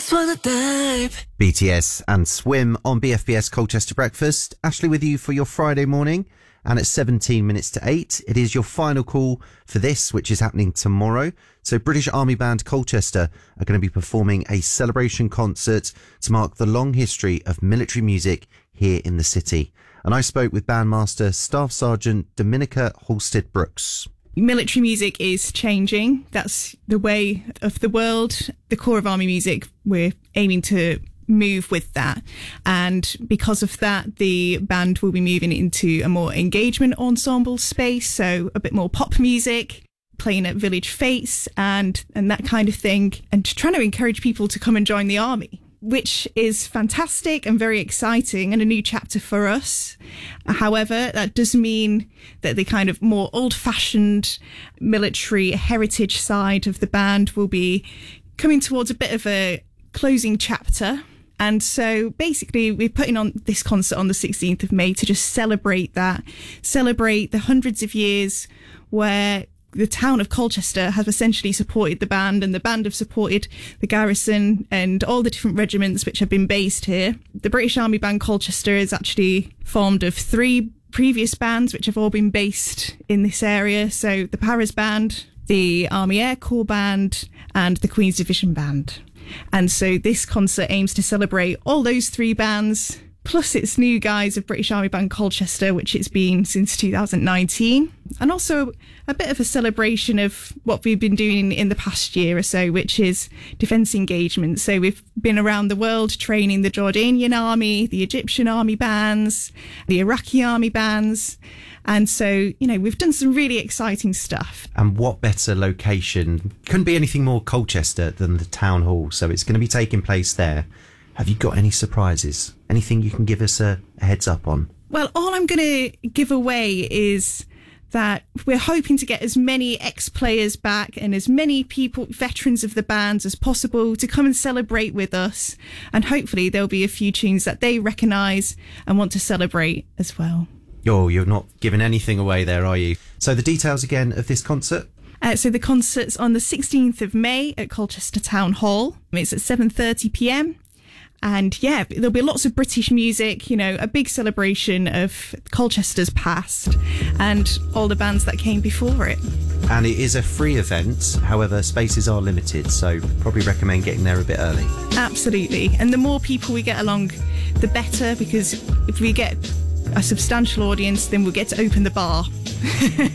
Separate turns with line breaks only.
just wanna dive.
BTS and Swim on BFBS Colchester Breakfast. Ashley with you for your Friday morning. And at 17 minutes to 8, it is your final call for this, which is happening tomorrow. So British Army Band Colchester are going to be performing a celebration concert to mark the long history of military music here in the city. And I spoke with bandmaster Staff Sergeant Dominica Halstead Brooks.
Military music is changing. That's the way of the world. The core of army music, we're aiming to move with that. And because of that, the band will be moving into a more engagement ensemble space. So a bit more pop music, playing at village fetes and that kind of thing. And trying to encourage people to come and join the army, which is fantastic and very exciting and a new chapter for us. However, that does mean that the kind of more old-fashioned military heritage side of the band will be coming towards a bit of a closing chapter. And so basically we're putting on this concert on the 16th of May to just celebrate that, celebrate the hundreds of years where the town of Colchester have essentially supported the band and the band have supported the garrison and all the different regiments which have been based here. The British Army Band Colchester is actually formed of 3 previous bands which have all been based in this area. So the Paras Band, the Army Air Corps Band and the Queen's Division Band. And so this concert aims to celebrate all those 3 bands, plus its new guys of British Army Band Colchester, which it's been since 2019. And also a bit of a celebration of what we've been doing in the past year or so, which is defence engagement. So we've been around the world training the Jordanian army, the Egyptian army bands, the Iraqi army bands. And so, you know, we've done some really exciting stuff.
And what better location? Couldn't be anything more Colchester than the town hall. So it's going to be taking place there. Have you got any surprises? Anything you can give us a heads up on?
Well, all I'm going to give away is that we're hoping to get as many ex-players back and as many people, veterans of the bands as possible, to come and celebrate with us. And hopefully there'll be a few tunes that they recognise and want to celebrate as well.
Oh, you're not giving anything away there, are you? So the details again of this concert?
So the concert's on the 16th of May at Colchester Town Hall. It's at 7:30 p.m. And yeah, there'll be lots of British music, you know, a big celebration of Colchester's past and all the bands that came before it.
And it is a free event, however, spaces are limited, so probably recommend getting there a bit early.
Absolutely. And the more people we get along, the better, because if we get a substantial audience, then we'll get to open the bar.